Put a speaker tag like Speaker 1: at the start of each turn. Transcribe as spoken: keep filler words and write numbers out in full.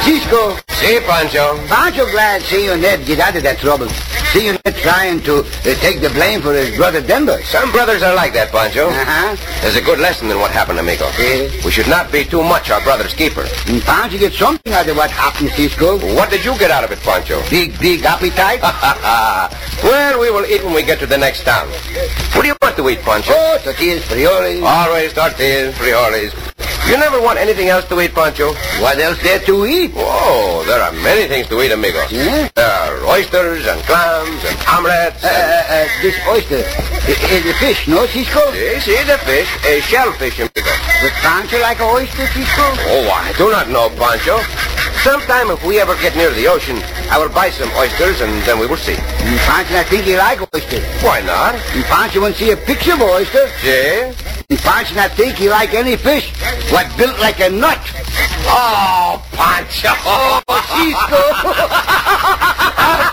Speaker 1: Cisco.
Speaker 2: See, Pancho.
Speaker 1: Pancho glad seeing Ned get out of that trouble. Seeing Ned trying to uh, take the blame for his brother Denver.
Speaker 2: Some brothers are like that, Pancho.
Speaker 1: Uh-huh.
Speaker 2: There's a good lesson in what happened, amigo.
Speaker 1: Yeah.
Speaker 2: We should not be too much our brother's keeper.
Speaker 1: And Pancho get something out of what happened, Cisco.
Speaker 2: What did you get out of it, Pancho?
Speaker 1: Big, big appetite.
Speaker 2: Well, we will eat when we get to the next town. What do you want to eat, Pancho?
Speaker 1: Oh, tortillas, frijoles.
Speaker 2: Always tortillas, frijoles. You never want anything else to eat, Pancho?
Speaker 1: What else there to eat?
Speaker 2: Oh, there are many things to eat, amigo.
Speaker 1: Yeah?
Speaker 2: There are oysters and clams and omelets.
Speaker 1: Uh,
Speaker 2: And...
Speaker 1: uh, uh, this oyster i- is a fish, no, Cisco?
Speaker 2: This is a fish, a shellfish, amigo.
Speaker 1: Does Pancho like a oyster, Cisco?
Speaker 2: Oh, I do not know, Pancho. Sometime if we ever get near the ocean, I will buy some oysters and then we will see.
Speaker 1: And Pancho, I think he like oyster.
Speaker 2: Why not?
Speaker 1: And Pancho want to see a picture of oyster.
Speaker 2: See?
Speaker 1: And Pancho, I think he like any fish what built like a nut.
Speaker 2: Oh, Pancho!
Speaker 1: Oh, Cisco.